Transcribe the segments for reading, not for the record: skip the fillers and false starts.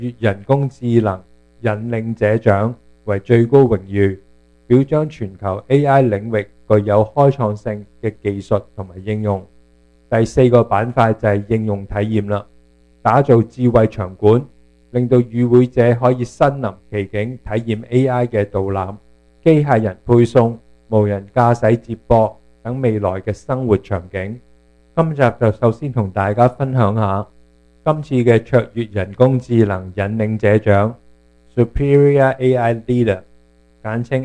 越人工智能引領者獎為最高榮譽，表彰全球 AI 領域具有開創性嘅技術同埋應用。第4個板塊就係應用體驗啦，打造智慧場館，令到與會者可以身臨其境體驗 AI 嘅導覽、機械人配送、無人駕駛接駁等未來嘅生活場景。今集就首先同大家分享下今次嘅卓越人工智能引領者獎 Superior AI Leader， 簡稱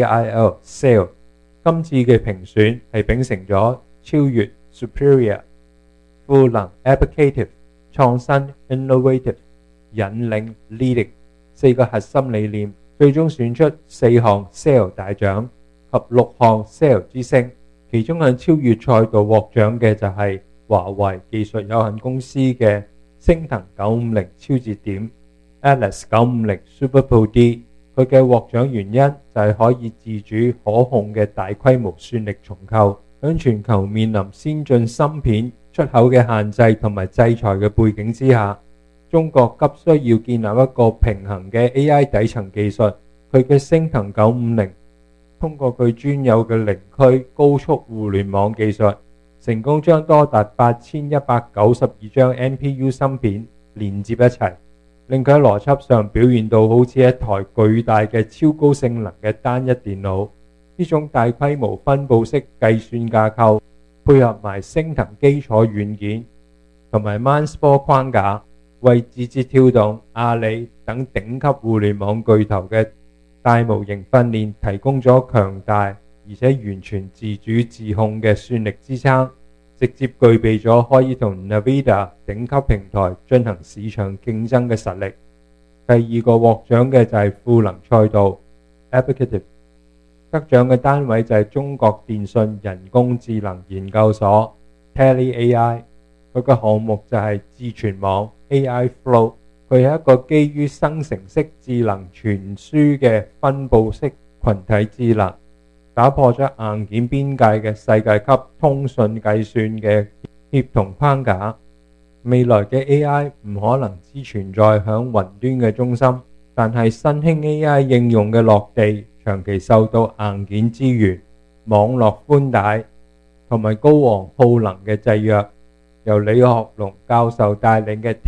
SAIL。 今次嘅評選係秉承咗超越 Superior、 賦能 Applicative、 創新 Innovative、 引領 Leading 4個核心理念，最終選出4項 SAIL 大獎及6項 SAIL 之星。其中喺超越賽道獲獎嘅就係華為技術有限公司嘅昇騰950超節點 Atlas 950 Super Pro D。 佢嘅獲獎原因就係可以自主可控嘅大規模算力重構。喺全球面臨先進芯片出口嘅限制同埋制裁嘅背景之下，中國急需要建立一個平衡嘅 AI 底層技術。佢嘅昇騰950通過佢專有嘅零區高速互聯網技術，成功將多達8192張 NPU 芯片連接一齊，令佢喺邏輯上表現到好似一台巨大嘅超高性能嘅單一電腦。呢種大規模分布式計算架構，配合埋昇騰基礎軟件同埋 Mindspace 框架，為字節跳動、阿里等頂級互聯網巨頭嘅大模型訓練提供咗強大而且完全自主自控嘅算力支撐，直接具備咗可以同 NVIDIA 頂級平台進行市場競爭嘅實力。第2個獲獎嘅就係賦能賽道 Applicative， 得獎嘅單位就係中國電信人工智能研究所 TeleAI， 佢嘅項目就係智全網 AI Flow。佢係一個基於生成式智能傳輸嘅分布式群體智能，打破咗硬件邊界嘅世界級通訊計算嘅協同框架。未來嘅 AI 唔可能只存在響雲端嘅中心，但係新興 AI 應用嘅落地長期受到硬件資源、網絡寬帶同埋高昂耗能嘅制約。由李學龍教授帶領嘅